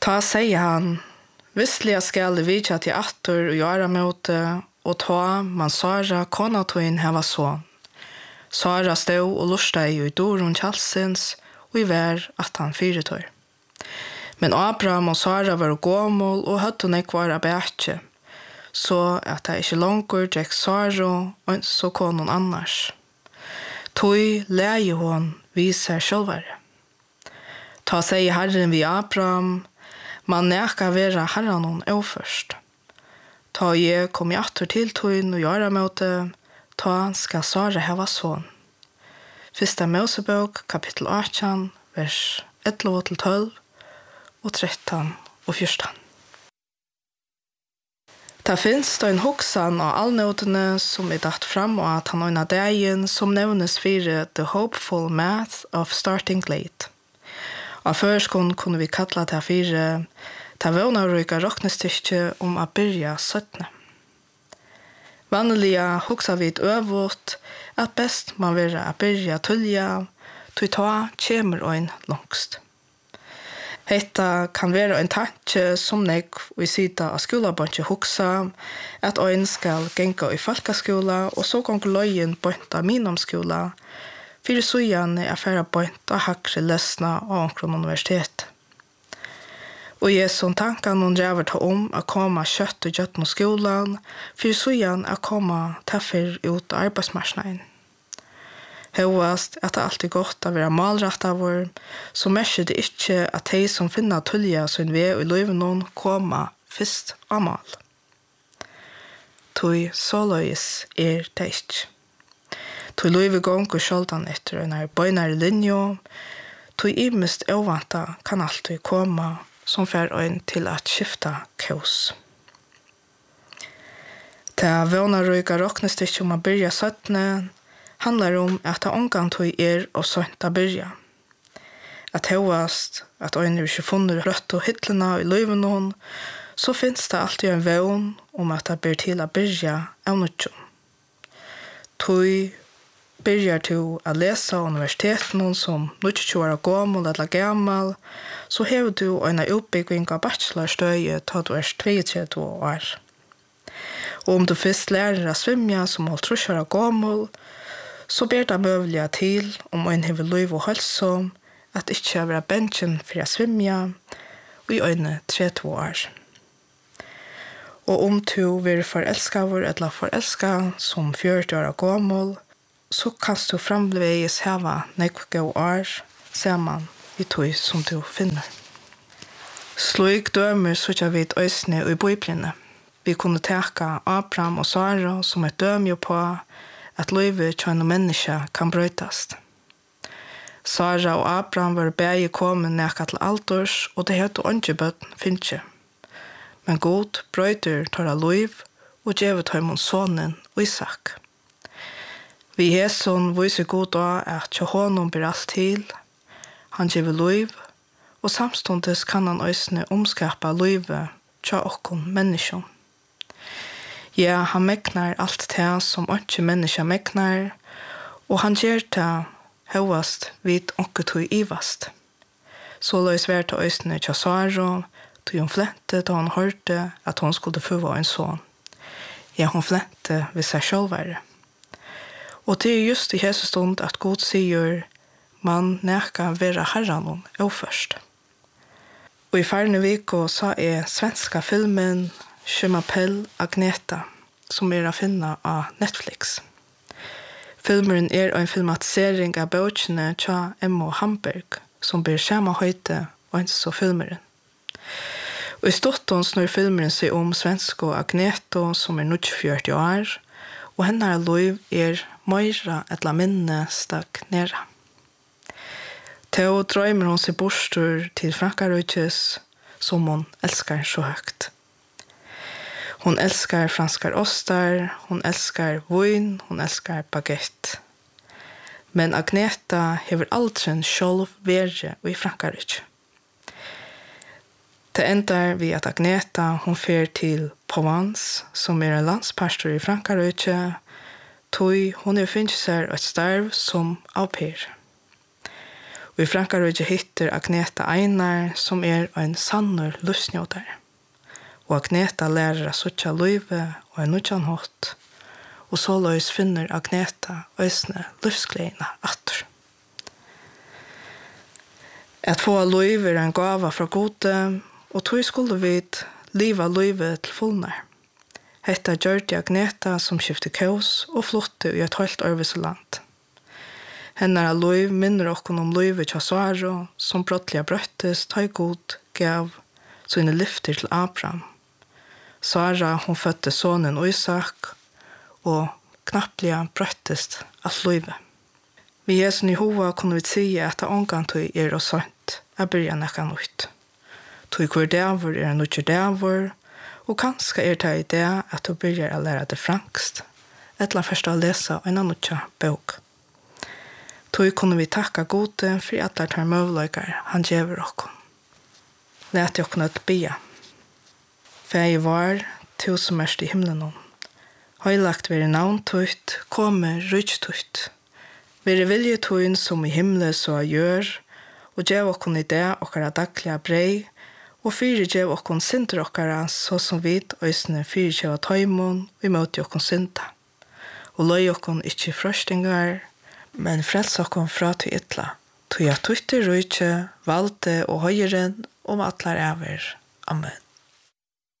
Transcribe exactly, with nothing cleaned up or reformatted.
Ta sier han, visselig skal det vidtja til atter og gjøre møte, og ta man Sara kona tøyen heva sånn. Sara stod og lurte i doron kjallsins, og i vær at han fyretør. Men Abraham og Sara var gåmål og hadde hun ikke vært bætje, så at det ikke langer gikk Sara og så kom noen annars. Tøy leie hun viser sjølvare. Ta sier Herren vi Abraham, man neka være Herren hun er først. Ta jeg kom i atter til tøyen og gjøre møte, ta skal Sara heva sånn. Fyrsta Mosebok, kapittel atten, vers elleve til tolv, og tretton og fjorton. Det finnes da en hoksan av allnåtene som er datt fram og at han øyne dagen som nevnes fire The Hopeful Math of Starting Late. Av førskånd kunne vi kalla det fire det vånarøyga råknestyrke om å byrja søttene. Vanliga hoksa vi et øvått at best man vil å byrja tullja, til ta kjemer øyn langst. Hetta kan være en tanke som nek vi sida av skolabantje hoksa, at øyn skal genga i folkaskola, og så gong løyen bønt av minomskola, fyrir sujane er færa bønt av hakre lesna av omkron universitet. Og jeg som tanken noen drever ta om å komme kjøtt og gjøtt noen skolan, fyrir sujan å komme taffer ut av arbeidsmarsnaden. Høyast at det alltid er godt å være malrett av vår, så merker det ikke at de som finner tullja sin vei i løyven noen komme først av mal. Tøy så løys er det ikke. Tøy løyve gong og skjoldan etter en her bøynare linje, tøy imest ovanta kan alltid komme som fer øyn til at skifta kaos. Det vånarøyga råknest ikke om å byrja søttene, handlar om at det omgang tog er og sønt å byrja. At høyast, at øyne ikke funnet rødt og hittlene i løyven noen, så finnes det alltid en vån om at det blir til å byrja av noe. Tog byrjar til å lese universiteten som tjue år gammel eller gammel, så har du en utbygging av bachelorstøye til du er trettitre år. Og om du først lærer å svimja som holdt år gammel, så ber det møvelig til om en hever løyv og hølsom at ikke være bensjen for å svimja og i øyne tretti år. Og om du vil forelskavur eller forelska som fjorti år gammel, så kan du framleis heva nekve år saman i tog som du finner. Slik dømer så ikke vi et øysne og i bøyblene. Vi kunne teka Abraham og Sara som et dømjo på at livet til en menneske kan brøytast. Sara og Abraham var begge kommet nekka til alders, og det heter ikke bøtten finnes. Men god brøyter tar av liv, og gjevet har mot sonen Isak. Vi hæsson viser god da at til honom blir alt til, han gjever liv, og samstundes kan han øysene omskapa livet til okkon menneskjon. Ja, han meknar alt det som ikke mennesker meknar, og han gjør det høyast vid onke tog ivast. Så løs vært til øysene til Sara, tog hun flente da hun hørte at hun skulle få en son. Ja, hun flente ved seg sjølvare. Og det er just i hese stund at God sier man neka være herran og først. Og i færne viko så er svenska filmen Schemapel Agneta, som er å finne av Netflix. Filmen er en filmatisering av bøkene til Emma Hamburg, som blir skjema høyte og en så filmeren. Og i storten snur filmeren seg om svensko Agneta, som er tjuefjorti år, og henne liv er møyra etla minne stakk nere. Til drømmer hun seg bostur til Frankarøykjes, som hun elskar så høgt. Hon elskar franskar ostar, hon elskar vin, hon elskar baguette. Men Agneta hever aldri sjálv verre i Frankrike. Det endar vi at Agneta hon fer til Provence, som er en landspastor i Frankrike, tog hon er finnes seg et starv som au pair. Og i Frankrike hittar Agneta Einar, som er en sannur livsnjøter. Og Agneta lærer å suttja løyve og en nødjan hatt. Og så løys finner Agneta øysene livsgledene atter. At få løyve er en gava fra gode, og tog skulle vi liva løyve til fullnær. Hetta gjør de Agneta som skifter kaos og flotte i et helt øyviseland. Henne er løyv minner okkon om løyve til Svaro, som brottelig brøttes, ta i god, gav, sine lyfter til Abraham. Sara, hun fødte sonen Isak, og knapplega brøttest alt løyve. Vi Jesu Jehova kunne vi si at det omgang tog er og sant, er byrja nekka nytt. Tog hver dævor er en nødja dævor, og kanskje er det i det at du byrjar å lære det frankst, etla først å lese en nødja bok. Tog kunne vi takka gode for at det er møvløykar han gjever okkom. Læt jeg kunne bia. Fæg var, to som erst i himmelen om. Høylagt veri navn tøyt, komme rydj tøyt. Veri vilje tøyn som i himle så gjør, og gjev okkon i det okkara daglige brei, og fyri gjev okkon sinter okkara så som vid øysene fyri gjev tøymon, vi møte okkon sinta. Og løy okkon ikkje frøstingar, men frels okkon fra til ytla. Tøy at tøyte rydje, valde og høyren om atlar ever. Amen.